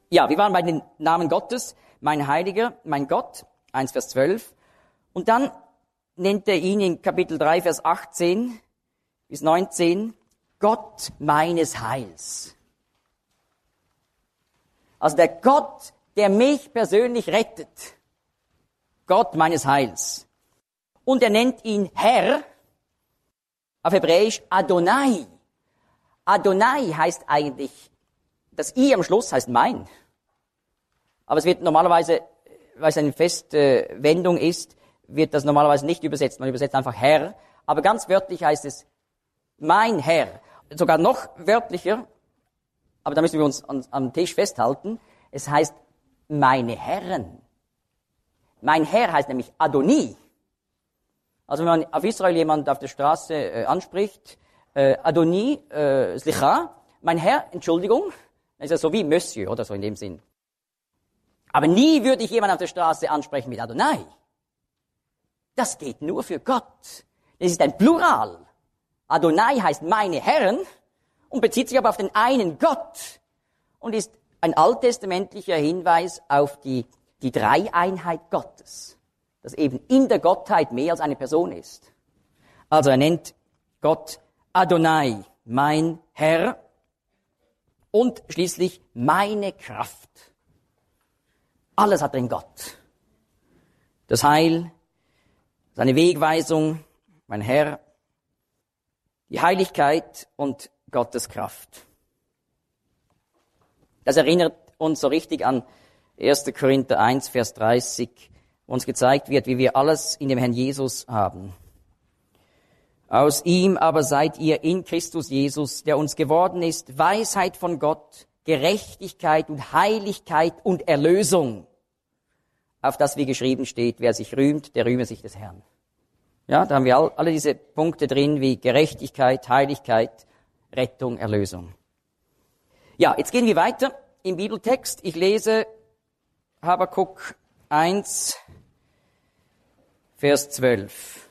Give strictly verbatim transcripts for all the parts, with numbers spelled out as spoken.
Ja, wir waren bei den Namen Gottes, mein Heiliger, mein Gott, eins Vers zwölf. Und dann nennt er ihn in Kapitel drei, Vers achtzehn bis neunzehn, Gott meines Heils. Also der Gott, der mich persönlich rettet. Gott meines Heils. Und er nennt ihn Herr, auf Hebräisch Adonai. Adonai heißt eigentlich, das I am Schluss heißt mein. Aber es wird normalerweise, weil es eine feste Wendung ist, wird das normalerweise nicht übersetzt. Man übersetzt einfach Herr. Aber ganz wörtlich heißt es mein Herr. Sogar noch wörtlicher, aber da müssen wir uns an, am Tisch festhalten. Es heißt meine Herren. Mein Herr heißt nämlich Adoni. Also wenn man auf Israel jemand auf der Straße äh, anspricht, äh, Adoni, äh, Slicha, mein Herr, Entschuldigung, das ist ja so wie Monsieur oder so in dem Sinn. Aber nie würde ich jemanden auf der Straße ansprechen mit Adonai. Das geht nur für Gott. Das ist ein Plural. Adonai heißt meine Herren und bezieht sich aber auf den einen Gott und ist ein alttestamentlicher Hinweis auf die, die Dreieinheit Gottes, dass eben in der Gottheit mehr als eine Person ist. Also er nennt Gott Adonai, mein Herr, und schließlich meine Kraft. Alles hat drin Gott. Das Heil, seine Wegweisung, mein Herr, die Heiligkeit und Gottes Kraft. Das erinnert uns so richtig an erster Korinther eins, Vers dreißig, wo uns gezeigt wird, wie wir alles in dem Herrn Jesus haben. Aus ihm aber seid ihr in Christus Jesus, der uns geworden ist, Weisheit von Gott, Gerechtigkeit und Heiligkeit und Erlösung, auf das wie geschrieben steht, wer sich rühmt, der rühme sich des Herrn. Ja, da haben wir all, alle diese Punkte drin, wie Gerechtigkeit, Heiligkeit, Rettung, Erlösung. Ja, jetzt gehen wir weiter im Bibeltext. Ich lese Habakuk eins, Vers zwölf.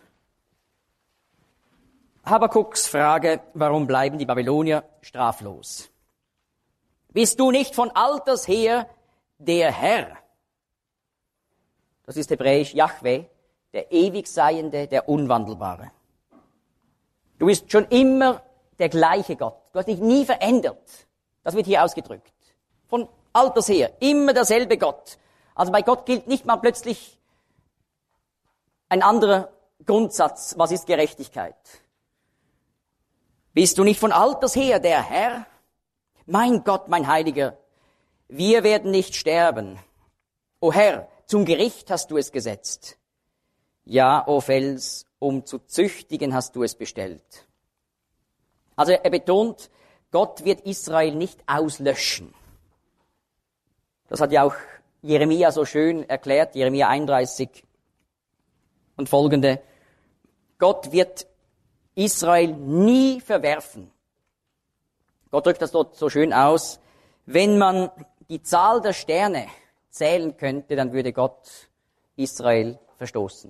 Habakuks Frage, warum bleiben die Babylonier straflos? Bist du nicht von alters her der Herr? Das ist hebräisch Jahwe, der ewig Seiende, der Unwandelbare. Du bist schon immer der gleiche Gott. Du hast dich nie verändert. Das wird hier ausgedrückt. Von alters her, immer derselbe Gott. Also bei Gott gilt nicht mal plötzlich ein anderer Grundsatz. Was ist Gerechtigkeit? Bist du nicht von alters her der Herr? Mein Gott, mein Heiliger, wir werden nicht sterben. O Herr, zum Gericht hast du es gesetzt. Ja, o Fels, um zu züchtigen hast du es bestellt. Also er betont, Gott wird Israel nicht auslöschen. Das hat ja auch Jeremia so schön erklärt, Jeremia einunddreißig und folgende. Gott wird Israel nie verwerfen. Gott drückt das dort so schön aus. Wenn man die Zahl der Sterne zählen könnte, dann würde Gott Israel verstoßen.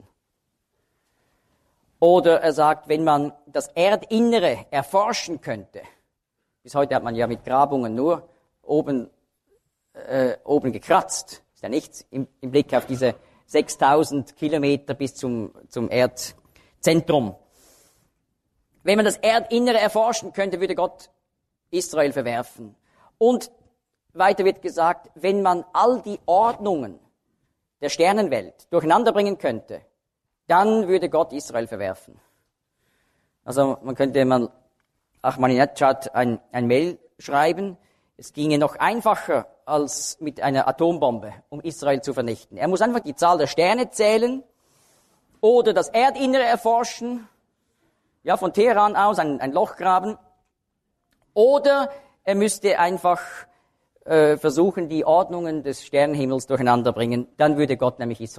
Oder er sagt, wenn man das Erdinnere erforschen könnte, bis heute hat man ja mit Grabungen nur oben, äh, oben gekratzt, ist ja nichts im, im Blick auf diese sechstausend Kilometer bis zum, zum Erdzentrum. Wenn man das Erdinnere erforschen könnte, würde Gott Israel verwerfen. Und weiter wird gesagt, wenn man all die Ordnungen der Sternenwelt durcheinander bringen könnte, dann würde Gott Israel verwerfen. Also man könnte mal Ahmadinejad ein, ein Mail schreiben, es ginge noch einfacher als mit einer Atombombe, um Israel zu vernichten. Er muss einfach die Zahl der Sterne zählen oder das Erdinnere erforschen, ja, von Teheran aus ein, ein Loch graben, oder er müsste einfach äh, versuchen, die Ordnungen des Sternenhimmels durcheinander bringen, dann würde Gott nämlich Israel